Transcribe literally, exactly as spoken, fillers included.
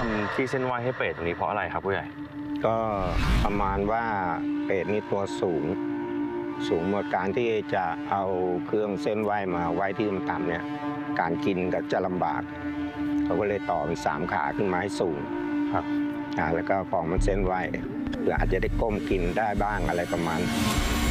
ำที่เส้นไหว้ให้เปรตตรงนี้เพราะอะไรครับผู้ใหญ่ก็ประมาณว่าเปรตนี่ตัวสูงสูงหมดการที่จะเอาเครื่องเส้นไหว้มาไว้ที่ต่ำๆเนี่ยการกินก็จะลำบากเขาก็เลยต่อเป็นสามขาขึ้นมาให้สูงครับอ่าแล้วก็ของมันเส้นไหว้เพื่ออาจจะได้ก้มกินได้บ้างอะไรประมาณ